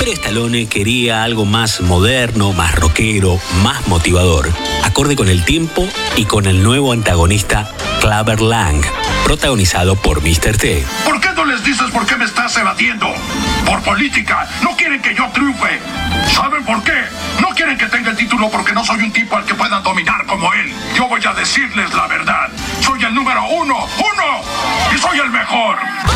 Pero Stallone quería algo más moderno, más rockero, más motivador, acorde con el tiempo y con el nuevo antagonista Clubber Lang, protagonizado por Mr. T. ¿Por qué no les dices por qué me estás evadiendo? Por política. No quieren que yo triunfe. ¿Saben por qué? No quieren que tenga el título porque no soy un tipo al que puedan dominar como él. Yo voy a decirles la verdad. Soy el número uno. Y soy el mejor.